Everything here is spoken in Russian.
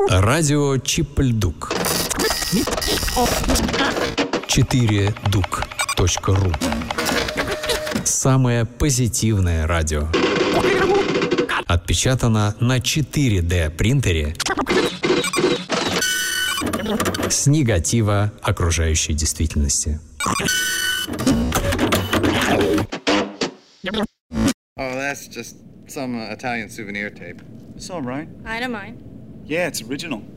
Радио Чип-Льдук. 4duк.ру. Самое позитивное радио. Отпечатано на 4D принтере с негатива окружающей действительности. Oh, that's just some Italian souvenir tape. It's all right. I don't mind. Yeah, it's original.